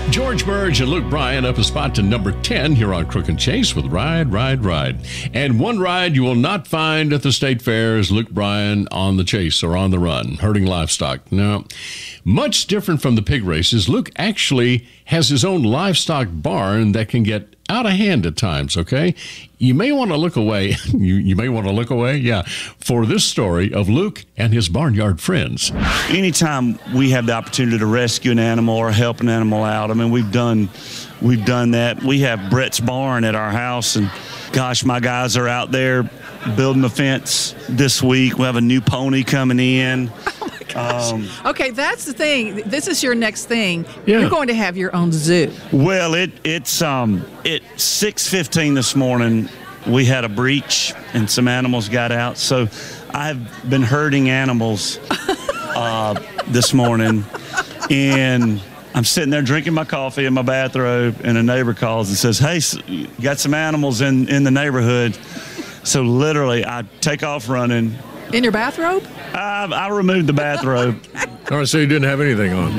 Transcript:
George Burge and Luke Bryan up a spot to number 10 here on Crook and Chase with Ride, Ride, Ride. And one ride you will not find at the state fair is Luke Bryan on the chase or on the run, herding livestock. Now, much different from the pig races, Luke actually has his own livestock barn that can get out of hand at times, okay? You may want to look away. You may want to look away, yeah, for this story of Luke and his barnyard friends. Anytime we have the opportunity to rescue an animal or help an animal out, I mean, we've done that. We have Brett's barn at our house, and gosh, my guys are out there building the fence this week. We have a new pony coming in. Okay, that's the thing. This is your next thing. Yeah. You're going to have your own zoo. Well, it's at 6:15 this morning. We had a breach and some animals got out. So I've been herding animals this morning, and I'm sitting there drinking my coffee in my bathrobe, and a neighbor calls and says, "Hey, you got some animals in the neighborhood." So literally, I take off running. In your bathrobe? I removed the bathrobe. All right, so you didn't have anything on.